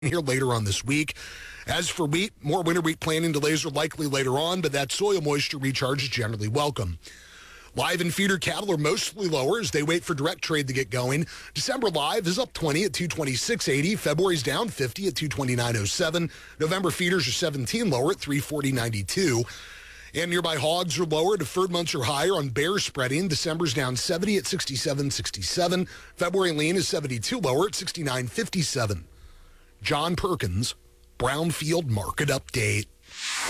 here later on this week. As for wheat, more winter wheat planting delays are likely later on, but that soil moisture recharge is generally welcome. Live and feeder cattle are mostly lower as they wait for direct trade to get going. December live is up 20 at 226.80. February's down 50 at 229.07. November feeders are 17 lower at 340.92. And nearby hogs are lower. Deferred months are higher on bear spreading. December's down 70 at 67.67. February lean is 72 lower at 69.57. John Perkins, Brownfield Market Update.